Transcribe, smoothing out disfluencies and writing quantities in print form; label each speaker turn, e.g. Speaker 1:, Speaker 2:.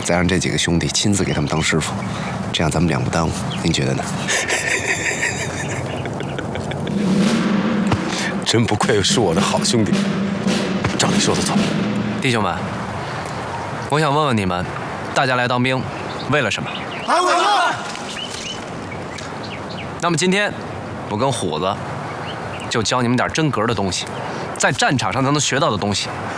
Speaker 1: 再让这几个兄弟亲自给他们当师傅，这样咱们两不耽误。您觉得呢？
Speaker 2: 真不愧是我的好兄弟，照你说的做。
Speaker 3: 弟兄们，我想问问你们，大家来当兵为了什么？
Speaker 4: 安稳了。
Speaker 3: 那么今天，我跟虎子就教你们点真格的东西，在战场上才能学到的东西。